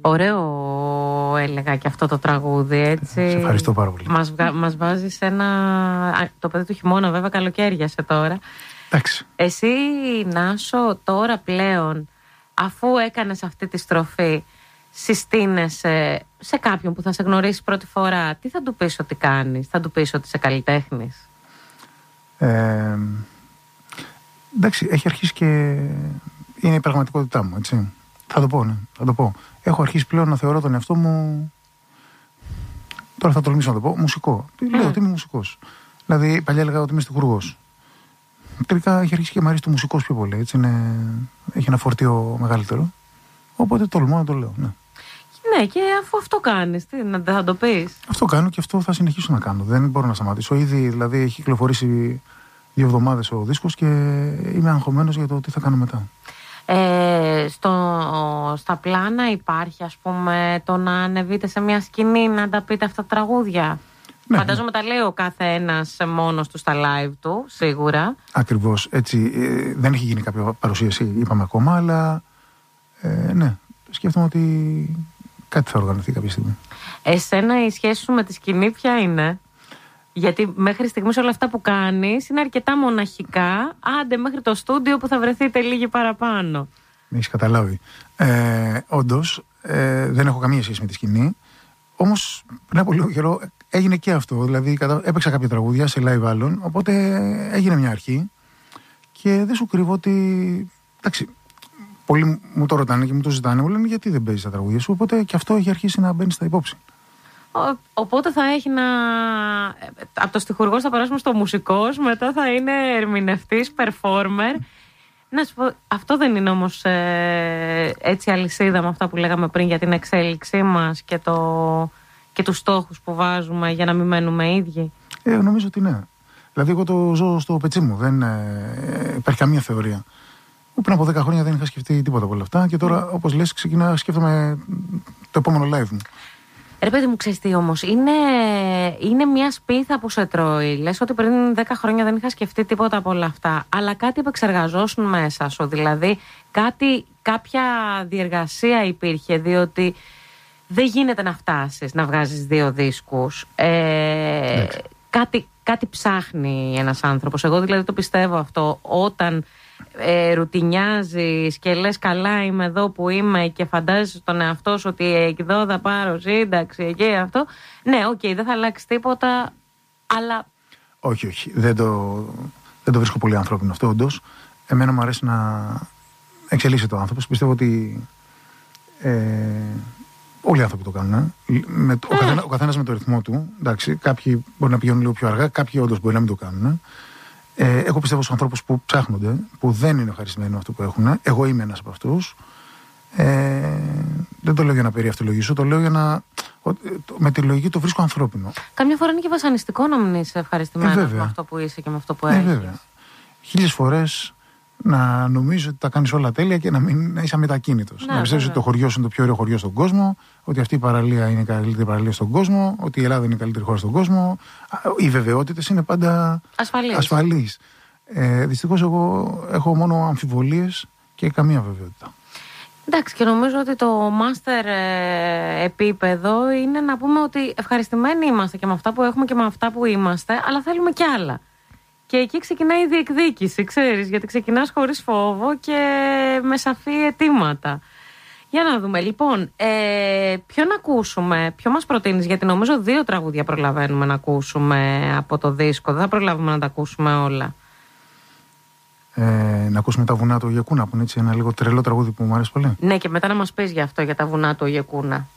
Ωραίο έλεγα και αυτό το τραγούδι, έτσι. Σε ευχαριστώ πάρα πολύ. Μας βάζει σε ένα... Το παιδί του χειμώνα, βέβαια, καλοκαίριασε τώρα. Εντάξει. Εσύ, Νάσο, τώρα πλέον, αφού έκανες αυτή τη στροφή, συστήνεσαι σε κάποιον που θα σε γνωρίσει πρώτη φορά, τι θα του πεις ότι κάνεις? Θα του πεις ότι είσαι καλλιτέχνης? Εντάξει, έχει αρχίσει και είναι η πραγματικότητά μου, έτσι. Θα το πω, ναι, θα το πω. Έχω αρχίσει πλέον να θεωρώ τον εαυτό μου, τώρα θα τολμήσω να το πω, μουσικό. Λέω ότι είμαι μουσικός. Δηλαδή, παλιά έλεγα ότι είμαι στιχουργός. Τελικά έχει αρχίσει και μου αρέσει το μουσικός πιο πολύ, έτσι. Έχει ένα φορτίο μεγαλύτερο. Οπότε τολμώ να το λέω, ναι. Ναι, και αφού αυτό κάνεις, τι θα το πεις? Αυτό κάνω και αυτό θα συνεχίσω να κάνω. Δεν μπορώ να σταματήσω. Ήδη δηλαδή έχει κυκλοφορήσει 2 εβδομάδες ο δίσκος και είμαι αγχωμένος για το τι θα κάνω μετά. Στα πλάνα υπάρχει, ας πούμε, το να ανεβείτε σε μια σκηνή να τα πείτε αυτά τα τραγούδια? Ναι, φαντάζομαι τα λέει ο κάθε ένας μόνος του στα live του, σίγουρα. Ακριβώς, έτσι. Δεν έχει γίνει κάποια παρουσίαση, είπαμε ακόμα, αλλά ναι, σκέφτομαι ότι κάτι θα οργανωθεί κάποια στιγμή. Εσένα η σχέση σου με τη σκηνή ποια είναι? Γιατί μέχρι στιγμής όλα αυτά που κάνεις είναι αρκετά μοναχικά. Άντε μέχρι το στούντιο που θα βρεθείτε λίγοι παραπάνω. Με έχεις καταλάβει. Όντως, δεν έχω καμία σχέση με τη σκηνή. Όμως πριν από λίγο καιρό έγινε και αυτό. Δηλαδή έπαιξα κάποια τραγούδια σε live άλλων. Οπότε έγινε μια αρχή. Και δεν σου κρύβω ότι... Εντάξει, πολλοί μου το ρωτάνε και μου το ζητάνε. Μου λένε γιατί δεν παίζεις τα τραγούδια σου. Οπότε και αυτό έχει αρχίσει να μπαίνει στα υπόψη. Οπότε θα έχει να... Από το στιχουργός θα περάσουμε στο μουσικός, μετά θα είναι ερμηνευτής, performer. Να σου πω, αυτό δεν είναι όμως έτσι αλυσίδα με αυτά που λέγαμε πριν για την εξέλιξή μας και τους στόχους που βάζουμε για να μην μένουμε ίδιοι? Νομίζω ότι ναι. Δηλαδή εγώ το ζω στο πετσί μου, δεν υπάρχει καμία θεωρία. Πριν από 10 χρόνια δεν είχα σκεφτεί τίποτα από όλα αυτά και τώρα, όπως λες, σκέφτομαι το επόμενο live μου. Ρε παιδί μου, ξέρεις τι όμως, είναι μια σπίθα που σε τρώει. Λες ότι πριν 10 χρόνια δεν είχα σκεφτεί τίποτα από όλα αυτά, αλλά κάτι επεξεργαζόσουν μέσα σου. Δηλαδή κάποια διεργασία υπήρχε, διότι δεν γίνεται να φτάσεις να βγάζεις 2 δίσκους. Κάτι ψάχνει ένας άνθρωπος. Εγώ δηλαδή το πιστεύω αυτό. Όταν ρουτινιάζεις και λες καλά είμαι εδώ που είμαι και φαντάζεσαι τον εαυτό σου ότι εδώ θα πάρω σύνταξη εκεί αυτό, ναι, δεν θα αλλάξει τίποτα, αλλά... Όχι, δεν το βρίσκω πολύ ανθρώπινο αυτό, όντως. Εμένα μου αρέσει να εξελίσσεται ο άνθρωπος. Πιστεύω ότι όλοι οι άνθρωποι το κάνουν. Ο καθένας με το ρυθμό του. Εντάξει, κάποιοι μπορεί να πηγαίνουν λίγο πιο αργά, κάποιοι όντως μπορεί να μην το κάνουν. Εγώ πιστεύω στους ανθρώπους που ψάχνονται, που δεν είναι ευχαριστημένοι με αυτό που έχουν. Εγώ είμαι ένας από αυτούς. Δεν το λέω για να περιαυτολογήσω, το λέω για να. Με τη λογική το βρίσκω ανθρώπινο. Καμιά φορά είναι και βασανιστικό να μην είσαι ευχαριστημένος με αυτό που είσαι και με αυτό που έχεις. Βέβαια. 1000 φορές να νομίζεις ότι τα κάνεις όλα τέλεια και να είσαι αμετακίνητος. Να πιστεύεις ότι το χωριό σου είναι το πιο ωραίο χωριό στον κόσμο, ότι αυτή η παραλία είναι η καλύτερη παραλία στον κόσμο, ότι η Ελλάδα είναι η καλύτερη χώρα στον κόσμο. Οι βεβαιότητες είναι πάντα ασφαλείς. Δυστυχώς εγώ έχω μόνο αμφιβολίες και καμία βεβαιότητα. Εντάξει, και νομίζω ότι το master επίπεδο είναι να πούμε ότι ευχαριστημένοι είμαστε και με αυτά που έχουμε και με αυτά που είμαστε, αλλά θέλουμε κι άλλα. Και εκεί ξεκινάει η διεκδίκηση, ξέρεις, γιατί ξεκινάς χωρίς φόβο και με σαφή αιτήματα. Για να δούμε, λοιπόν, ποιο να ακούσουμε, ποιο μας προτείνεις, γιατί νομίζω 2 τραγούδια προλαβαίνουμε να ακούσουμε από το δίσκο, δεν θα προλάβουμε να τα ακούσουμε όλα. Να ακούσουμε τα βουνά του Ογεκούνα, που είναι έτσι ένα λίγο τρελό τραγούδι που μου αρέσει πολύ. Ναι, και μετά να μας πεις για αυτό, για τα βουνά του Ογεκούνα.